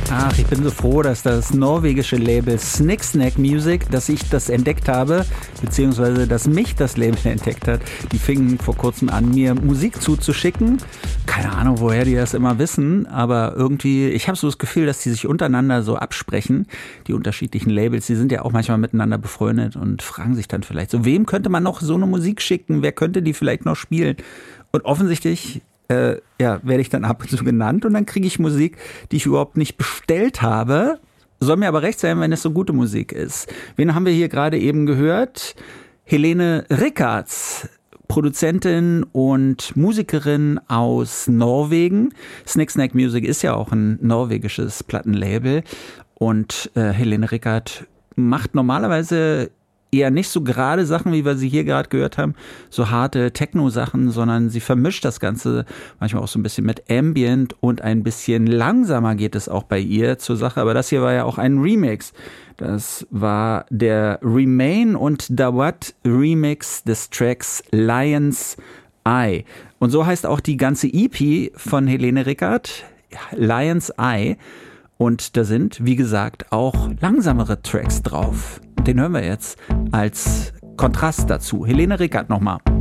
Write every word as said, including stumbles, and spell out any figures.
Ach, ich bin so froh, dass das norwegische Label Sniksnack Music, dass ich das entdeckt habe, beziehungsweise dass mich das Label entdeckt hat. Die fingen vor kurzem an, mir Musik zuzuschicken. Keine Ahnung, woher die das immer wissen, aber irgendwie, ich habe so das Gefühl, dass die sich untereinander so absprechen, die unterschiedlichen Labels. Die sind ja auch manchmal miteinander befreundet und fragen sich dann vielleicht so, wem könnte man noch so eine Musik schicken? Wer könnte die vielleicht noch spielen? Und offensichtlich Äh, ja, werde ich dann ab und zu genannt und dann kriege ich Musik, die ich überhaupt nicht bestellt habe. Soll mir aber recht sein, wenn es so gute Musik ist. Wen haben wir hier gerade eben gehört? Helene Rickards, Produzentin und Musikerin aus Norwegen. Sniksnack Music ist ja auch ein norwegisches Plattenlabel und äh, Helene Rickard macht normalerweise eher nicht so gerade Sachen, wie wir sie hier gerade gehört haben, so harte Techno-Sachen, sondern sie vermischt das Ganze manchmal auch so ein bisschen mit Ambient und ein bisschen langsamer geht es auch bei ihr zur Sache. Aber das hier war ja auch ein Remix. Das war der Remain und Dawat Remix des Tracks Lion's Eye. Und so heißt auch die ganze E P von Helene Rickard, Lion's Eye. Und da sind, wie gesagt, auch langsamere Tracks drauf. Den hören wir jetzt als Kontrast dazu. Helene Rickard nochmal.